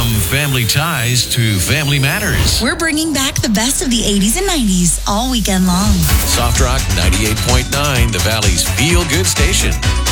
family ties to family matters. We're bringing back the best of the 80s and 90s all weekend long. Soft Rock 98.9, the Valley's feel-good station.